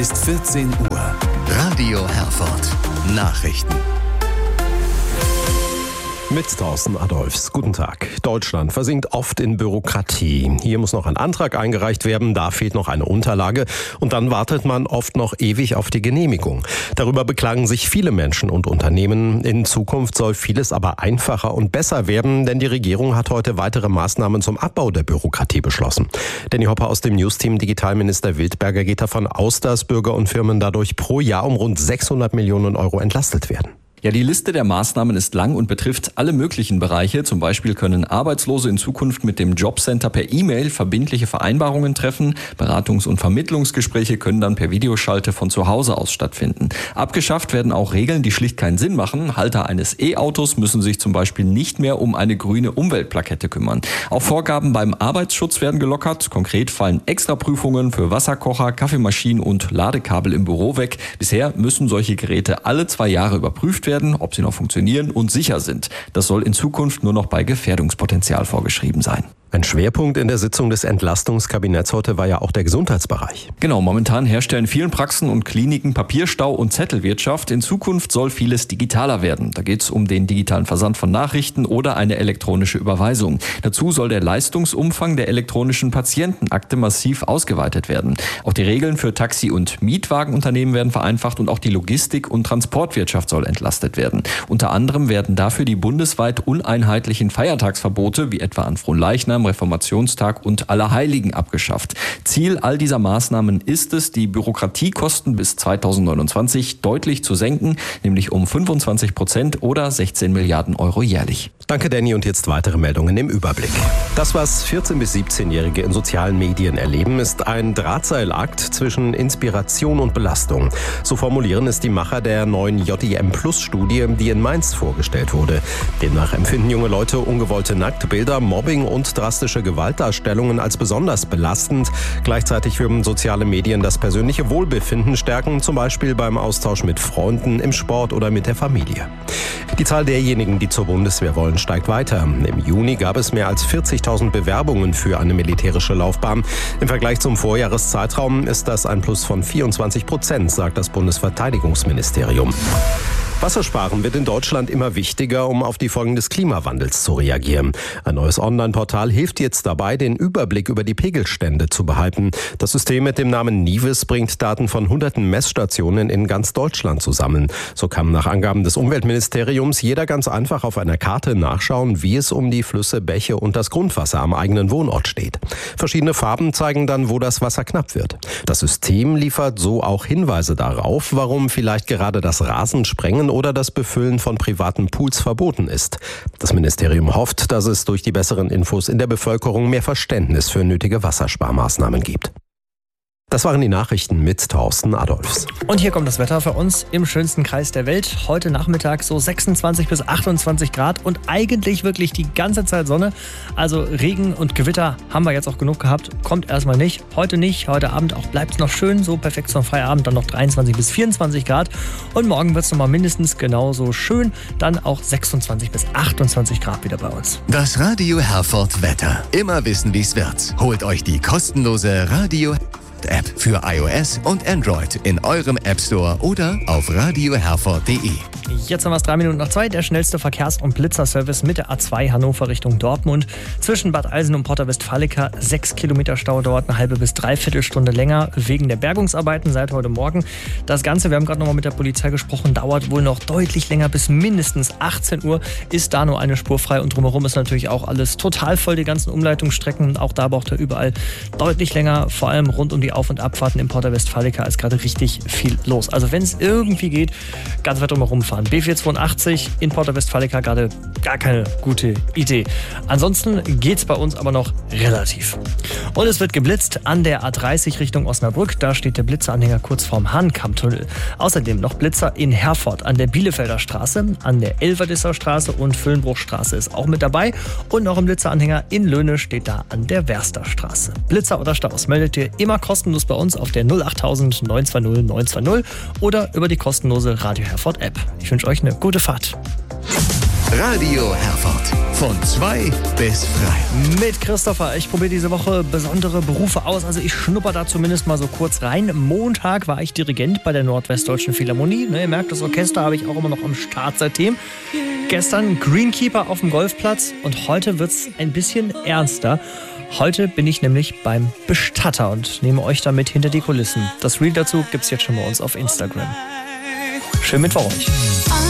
Ist 14 Uhr. Radio Herford. Nachrichten. Mit Thorsten Adolphs. Guten Tag. Deutschland versinkt oft in Bürokratie. Hier muss noch ein Antrag eingereicht werden, da fehlt noch eine Unterlage und dann wartet man oft noch ewig auf die Genehmigung. Darüber beklagen sich viele Menschen und Unternehmen. In Zukunft soll vieles aber einfacher und besser werden, denn die Regierung hat heute weitere Maßnahmen zum Abbau der Bürokratie beschlossen. Danny Hopper aus dem Newsteam Digitalminister Wildberger geht davon aus, dass Bürger und Firmen dadurch pro Jahr um rund 600 Millionen Euro entlastet werden. Ja, die Liste der Maßnahmen ist lang und betrifft alle möglichen Bereiche. Zum Beispiel können Arbeitslose in Zukunft mit dem Jobcenter per E-Mail verbindliche Vereinbarungen treffen. Beratungs- und Vermittlungsgespräche können dann per Videoschalte von zu Hause aus stattfinden. Abgeschafft werden auch Regeln, die schlicht keinen Sinn machen. Halter eines E-Autos müssen sich zum Beispiel nicht mehr um eine grüne Umweltplakette kümmern. Auch Vorgaben beim Arbeitsschutz werden gelockert. Konkret fallen Extraprüfungen für Wasserkocher, Kaffeemaschinen und Ladekabel im Büro weg. Bisher müssen solche Geräte alle 2 Jahre überprüft werden, ob sie noch funktionieren und sicher sind. Das soll in Zukunft nur noch bei Gefährdungspotenzial vorgeschrieben sein. Ein Schwerpunkt in der Sitzung des Entlastungskabinetts heute war ja auch der Gesundheitsbereich. Genau, momentan herrscht ja in vielen Praxen und Kliniken Papierstau und Zettelwirtschaft. In Zukunft soll vieles digitaler werden. Da geht es um den digitalen Versand von Nachrichten oder eine elektronische Überweisung. Dazu soll der Leistungsumfang der elektronischen Patientenakte massiv ausgeweitet werden. Auch die Regeln für Taxi- und Mietwagenunternehmen werden vereinfacht und auch die Logistik- und Transportwirtschaft soll entlastet werden. Unter anderem werden dafür die bundesweit uneinheitlichen Feiertagsverbote, wie etwa an Fronleichnam, Reformationstag und Allerheiligen abgeschafft. Ziel all dieser Maßnahmen ist es, die Bürokratiekosten bis 2029 deutlich zu senken, nämlich um 25% oder 16 Milliarden Euro jährlich. Danke, Danny. Und jetzt weitere Meldungen im Überblick. Das, was 14- bis 17-Jährige in sozialen Medien erleben, ist ein Drahtseilakt zwischen Inspiration und Belastung. So formulieren es die Macher der neuen JIM-Plus-Studie, die in Mainz vorgestellt wurde. Demnach empfinden junge Leute ungewollte Nacktbilder, Mobbing und drastische Gewaltdarstellungen als besonders belastend. Gleichzeitig würden soziale Medien das persönliche Wohlbefinden stärken, zum Beispiel beim Austausch mit Freunden, im Sport oder mit der Familie. Die Zahl derjenigen, die zur Bundeswehr wollen, steigt weiter. Im Juni gab es mehr als 40.000 Bewerbungen für eine militärische Laufbahn. Im Vergleich zum Vorjahreszeitraum ist das ein Plus von 24%, sagt das Bundesverteidigungsministerium. Wassersparen wird in Deutschland immer wichtiger, um auf die Folgen des Klimawandels zu reagieren. Ein neues Online-Portal hilft jetzt dabei, den Überblick über die Pegelstände zu behalten. Das System mit dem Namen Nives bringt Daten von hunderten Messstationen in ganz Deutschland zusammen. So kann nach Angaben des Umweltministeriums jeder ganz einfach auf einer Karte nachschauen, wie es um die Flüsse, Bäche und das Grundwasser am eigenen Wohnort steht. Verschiedene Farben zeigen dann, wo das Wasser knapp wird. Das System liefert so auch Hinweise darauf, warum vielleicht gerade das Rasensprengen oder das Befüllen von privaten Pools verboten ist. Das Ministerium hofft, dass es durch die besseren Infos in der Bevölkerung mehr Verständnis für nötige Wassersparmaßnahmen gibt. Das waren die Nachrichten mit Thorsten Adolphs. Und hier kommt das Wetter für uns im schönsten Kreis der Welt. Heute Nachmittag so 26 bis 28 Grad und eigentlich wirklich die ganze Zeit Sonne. Also Regen und Gewitter haben wir jetzt auch genug gehabt. Kommt erstmal nicht. Heute Abend auch bleibt es noch schön. So perfekt zum Feierabend. Dann noch 23 bis 24 Grad. Und morgen wird es nochmal mindestens genauso schön. Dann auch 26 bis 28 Grad wieder bei uns. Das Radio Herford Wetter. Immer wissen, wie es wird. Holt euch die kostenlose Radio App für iOS und Android in eurem App Store oder auf radioherford.de. Jetzt haben wir es 3 Minuten nach 2. Der schnellste Verkehrs- und Blitzerservice mit der A2 Hannover Richtung Dortmund. Zwischen Bad Eilsen und Porta Westfalica 6 Kilometer Stau, dauert eine halbe bis dreiviertel Stunde länger wegen der Bergungsarbeiten seit heute Morgen. Das Ganze, wir haben gerade nochmal mit der Polizei gesprochen, dauert wohl noch deutlich länger, bis mindestens 18 Uhr ist da nur eine Spur frei und drumherum ist natürlich auch alles total voll, die ganzen Umleitungsstrecken. Auch da braucht er überall deutlich länger, vor allem rund um die Auf- und Abfahrten im Porta Westfalica ist gerade richtig viel los. Also wenn es irgendwie geht, ganz weit drumherum fahren. B482 in Porta Westfalica gerade gar keine gute Idee. Ansonsten geht es bei uns aber noch relativ. Und es wird geblitzt an der A30 Richtung Osnabrück. Da steht der Blitzeranhänger kurz vorm Hahnkammtunnel. Außerdem noch Blitzer in Herford an der Bielefelder Straße, an der Elverdisser Straße und Füllenbruchstraße ist auch mit dabei. Und noch ein Blitzeranhänger in Löhne steht da an der Werster Straße. Blitzer oder Staus meldet ihr immer kostenlos bei uns auf der 08000 920 920 oder über die kostenlose Radio Herford App. Ich wünsche euch eine gute Fahrt. Radio Herford. Von 2 bis frei. Mit Christopher. Ich probiere diese Woche besondere Berufe aus. Also ich schnupper da zumindest mal so kurz rein. Montag war ich Dirigent bei der Nordwestdeutschen Philharmonie. Ihr merkt, das Orchester habe ich auch immer noch am Start seitdem. Gestern Greenkeeper auf dem Golfplatz und heute wird es ein bisschen ernster. Heute bin ich nämlich beim Bestatter und nehme euch damit hinter die Kulissen. Das Reel dazu gibt es jetzt schon bei uns auf Instagram. Schönen Mittwoch euch.